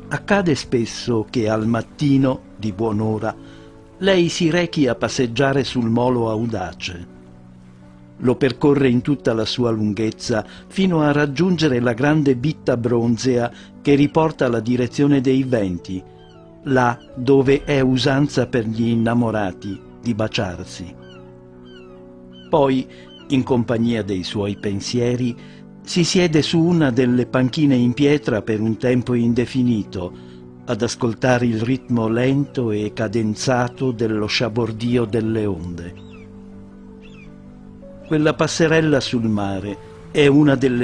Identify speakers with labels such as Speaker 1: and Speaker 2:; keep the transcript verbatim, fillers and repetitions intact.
Speaker 1: Accade spesso che al mattino, di buon'ora, lei si rechi a passeggiare sul molo audace. Lo percorre in tutta la sua lunghezza fino a raggiungere la grande bitta bronzea che riporta la direzione dei venti, là dove è usanza per gli innamorati di baciarsi. Poi, in compagnia dei suoi pensieri, si siede su una delle panchine in pietra per un tempo indefinito, ad ascoltare il ritmo lento e cadenzato dello sciabordio delle onde. Quella passerella sul mare è una delle